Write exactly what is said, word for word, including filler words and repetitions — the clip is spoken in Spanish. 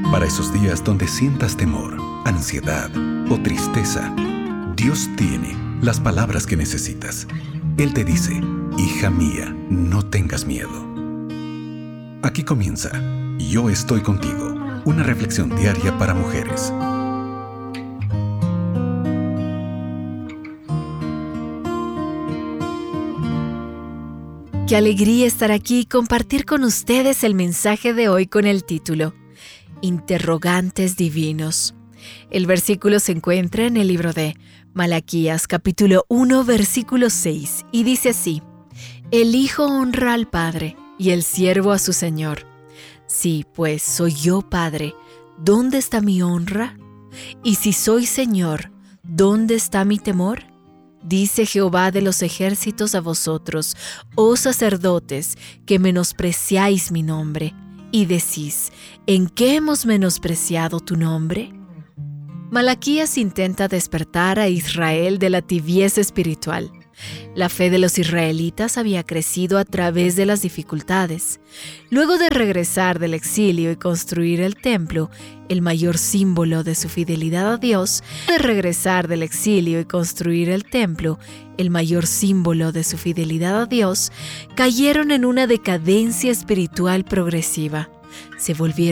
Para esos días donde sientas temor, ansiedad o tristeza, Dios tiene las palabras que necesitas. Él te dice: hija mía, no tengas miedo. Aquí comienza Yo estoy contigo, una reflexión diaria para mujeres. Qué alegría estar aquí y compartir con ustedes el mensaje de hoy con el título Interrogantes divinos. El versículo se encuentra en el libro de Malaquías, capítulo uno, versículo seis, y dice así: El hijo honra al padre y el siervo a su señor. Si, pues, soy yo padre, ¿dónde está mi honra? Y si soy señor, ¿dónde está mi temor? Dice Jehová de los ejércitos a vosotros, oh sacerdotes, que menospreciáis mi nombre, y decís: ¿en qué hemos menospreciado tu nombre? Malaquías intenta despertar a Israel de la tibieza espiritual. La fe de los israelitas había crecido a través de las dificultades. Luego de regresar del exilio y construir el templo, el mayor símbolo de su fidelidad a Dios, de regresar del exilio y construir el templo, el mayor símbolo de su fidelidad a Dios, cayeron en una decadencia espiritual progresiva. Se volvieron